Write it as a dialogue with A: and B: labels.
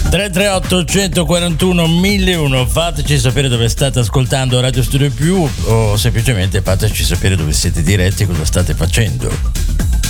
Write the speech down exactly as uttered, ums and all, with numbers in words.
A: tre tre otto uno quattro uno mille uno. Fateci sapere dove state ascoltando Radio Studio Più o semplicemente fateci sapere dove siete diretti e cosa state facendo.